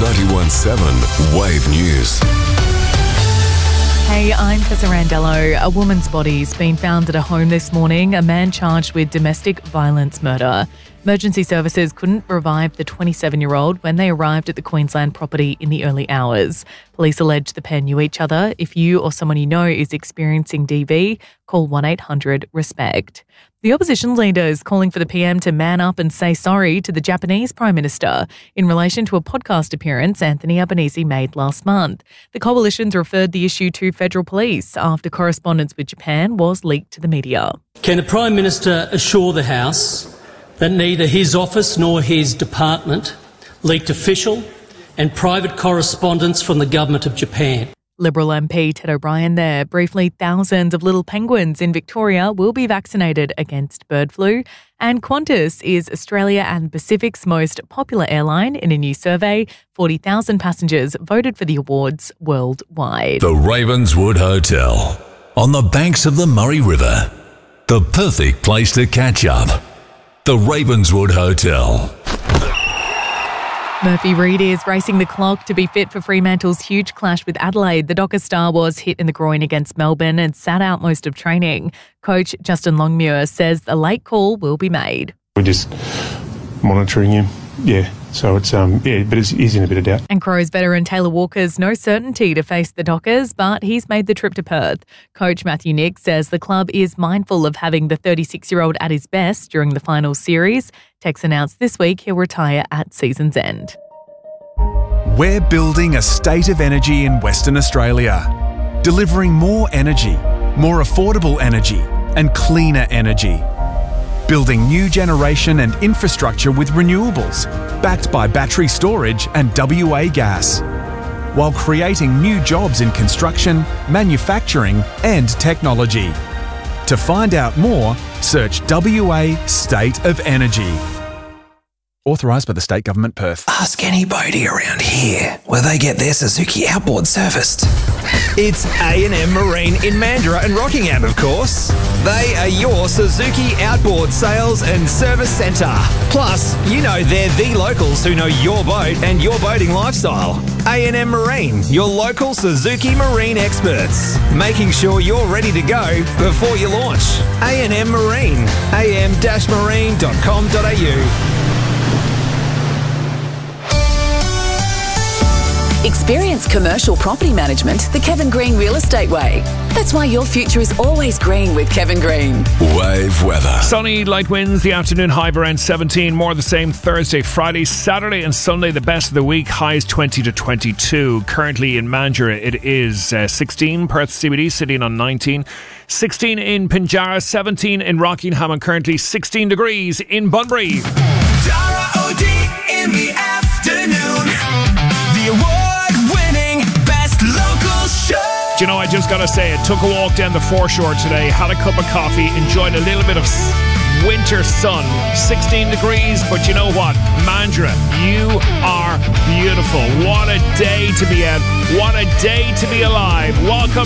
91.7 Wave News. Hey, I'm Tessa Randello. A woman's body's been found at a home this morning, a man charged with domestic violence murder. Emergency services couldn't revive the 27-year-old when they arrived at the Queensland property in the early hours. Police allege the pair knew each other. If you or someone you know is experiencing DV, call 1-800-RESPECT. The opposition leader is calling for the PM to man up and say sorry to the Japanese Prime Minister in relation to a podcast appearance Anthony Albanese made last month. The coalition's referred the issue to federal police after correspondence with Japan was leaked to the media. Can the Prime Minister assure the House that neither his office nor his department leaked official and private correspondence from the Government of Japan? Liberal MP Ted O'Brien there. Briefly, thousands of little penguins in Victoria will be vaccinated against bird flu. And Qantas is Australia and Pacific's most popular airline. In a new survey, 40,000 passengers voted for the awards worldwide. The Ravenswood Hotel on the banks of the Murray River. The perfect place to catch up. The Ravenswood Hotel. Murphy Reid is racing the clock to be fit for Fremantle's huge clash with Adelaide. The Docker star was hit in the groin against Melbourne and sat out most of training. Coach Justin Longmuir says the late call will be made. We're just monitoring him, so it's but he's in a bit of doubt. And Crows veteran Taylor Walker's no certainty to face the Dockers, but he's made the trip to Perth. Coach Matthew Nick says the club is mindful of having the 36-year-old at his best during the final series. Tex announced this week he'll retire at season's end. We're building a state of energy in Western Australia, delivering more energy, more affordable energy and cleaner energy. Building new generation and infrastructure with renewables, backed by battery storage and WA gas, while creating new jobs in construction, manufacturing and technology. To find out more, search WA State of Energy. Authorised by the State Government, Perth. Ask anybody around here where they get their Suzuki outboard serviced. It's A&M Marine in Mandurah and Rockingham, of course. They are your Suzuki outboard sales and service centre. Plus, you know they're the locals who know your boat and your boating lifestyle. A&M Marine, your local Suzuki Marine experts. Making sure you're ready to go before you launch. A&M Marine, am-marine.com.au. Experience commercial property management the Kevin Green Real Estate Way. That's why your future is always green with Kevin Green. Wave weather. Sunny, light winds, the afternoon high of around 17. More of the same Thursday, Friday, Saturday and Sunday, the best of the week. Highs 20 to 22. Currently in Mandurah, it is 16. Perth CBD sitting on 19. 16 in Pinjarra, 17 in Rockingham, and currently 16 degrees in Bunbury. Dara O'D in the afternoon. The award-winning best local show. Do you know, I just got to say, I took a walk down the foreshore today, had a cup of coffee, enjoyed a little bit of winter sun. 16 degrees, but you know what? Mandurah, you are beautiful. What a day to be out. What a day to be alive. Welcome